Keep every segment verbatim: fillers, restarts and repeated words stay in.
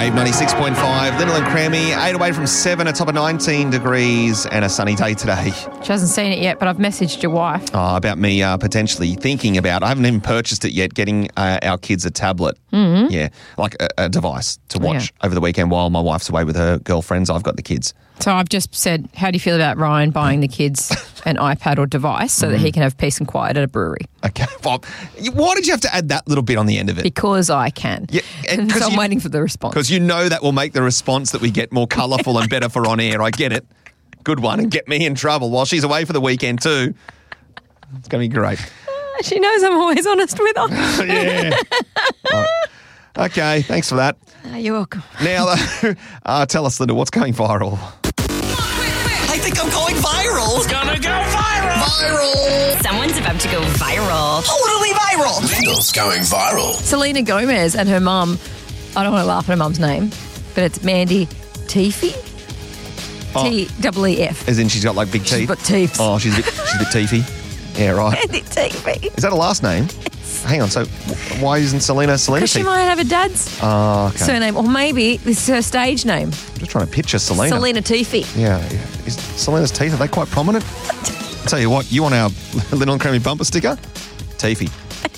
Wave ninety-six point five. Lyndall and Crammy, eight away from seven, a top of nineteen degrees and a sunny day today. She hasn't seen it yet, but I've messaged your wife. Oh, about me uh, potentially thinking about, I haven't even purchased it yet, getting uh, our kids a tablet. Mm-hmm. Yeah, like a, a device to watch Yeah. over the weekend while my wife's away with her girlfriends. I've got the kids. So I've just said, how do you feel about Ryan buying the kids an iPad or device so that he can have peace and quiet at a brewery? Okay, Bob, why did you have to add that little bit on the end of it? Because I can. Yeah, and so 'cause I'm you- waiting for the response. Because you know that will make the response that we get more colourful and better for on air. I get it. Good one. And get me in trouble while she's away for the weekend too. It's going to be great. She knows I'm always honest with her. Yeah. Right. Okay, thanks for that. Uh, you're welcome. Now, uh, tell us, Linda, what's going viral? I think I'm going viral. It's gonna go viral. Viral. Someone's about to go viral. Totally viral. Lyndall's going viral. Selena Gomez and her mum, I don't want to laugh at her mum's name, but it's Mandy Teefy. Oh. T E E F. As in she's got like big teeth? She's got teeth. Oh, she's a bit, she's a bit teethy. Yeah, right. Mandy Teefy. Is that a last name? Hang on, so w- why isn't Selena Selena Because she Teeth? might have a dad's Oh, okay. surname, or maybe this is her stage name. I'm just trying to picture Selena. Selena Teefy. Yeah, yeah. Is Selena's teeth, are they quite prominent? I'll tell you what, you want our Lyndall and Crammy bumper sticker? Teefy.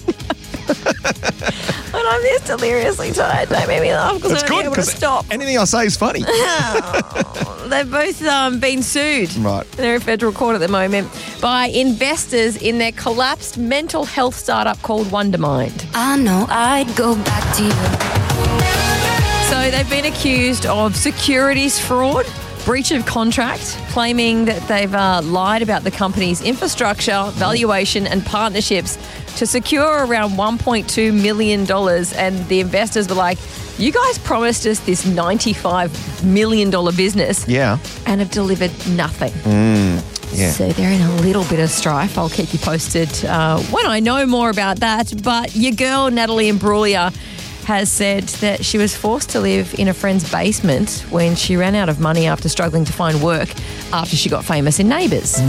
And I'm just deliriously tired. Don't make me laugh because That's I won't good, be able to because stop. anything I say is funny. They've both um, been sued. Right. They're in federal court at the moment by investors in their collapsed mental health startup called Wondermind. I know I'd go back to you. So they've been accused of securities fraud, breach of contract, claiming that they've uh, lied about the company's infrastructure, valuation and partnerships to secure around one point two million dollars. And the investors were like, you guys promised us this ninety-five million dollars business Yeah. and have delivered nothing. Yeah. So they're in a little bit of strife. I'll keep you posted uh, when I know more about that. But your girl, Natalie Imbruglia, has said that she was forced to live in a friend's basement when she ran out of money after struggling to find work after she got famous in Neighbours.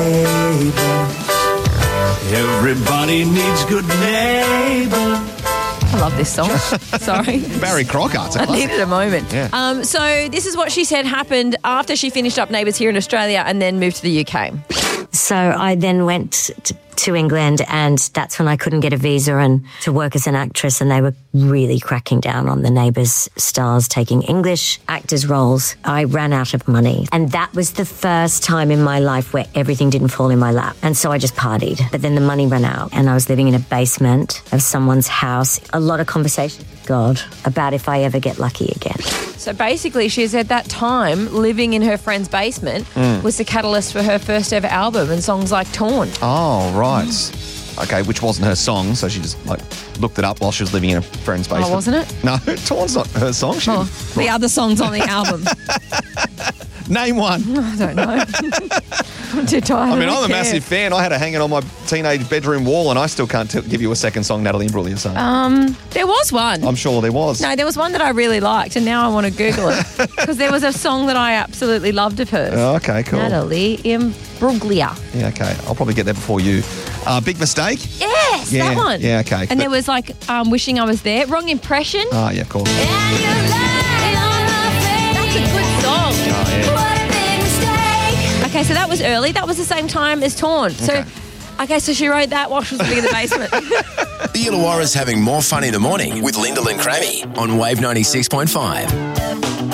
Everybody needs good neighbor. I love this song. Sorry. Barry Crocker. It's a I classic. needed a moment. Yeah. Um, so this is what she said happened after she finished up Neighbours here in Australia and then moved to the U K. So I then went to, to England, and that's when I couldn't get a visa and to work as an actress, and they were really cracking down on the Neighbours stars taking English actors' roles. I ran out of money, and that was the first time in my life where everything didn't fall in my lap, and so I just partied. But then the money ran out, and I was living in a basement of someone's house. A lot of conversations with God about if I ever get lucky again. So basically, she said that time living in her friend's basement was the catalyst for her first ever album and songs like Torn. Oh, right. Okay, which wasn't her song, so she just like looked it up while she was living in a friend's basement. Oh, wasn't it? No, Torn's not her song. She Oh, didn't- the other songs on the album. Name one. I don't know. I'm too tired. I mean, don't I'm a care. massive fan. I had it hanging on my teenage bedroom wall, and I still can't t- give you a second song Natalie Imbruglia sang. Um, there was one. I'm sure there was. No, there was one that I really liked, and now I want to Google it because there was a song that I absolutely loved of hers. Oh, okay, cool. Natalie Imbruglia. Yeah, okay. I'll probably get there before you. Uh, Big Mistake? Yes, Yeah, that one. yeah, okay. And But- there was like um, Wishing I Was There. Wrong Impression. Ah, yeah, of course. That's a good song. Oh, yeah. Okay, so that was early. That was the same time as Torn. So, Okay. okay, so she wrote that while she was living in the basement. The Illawarra's having more fun in the morning with Lyndall and Crammy on Wave ninety-six point five.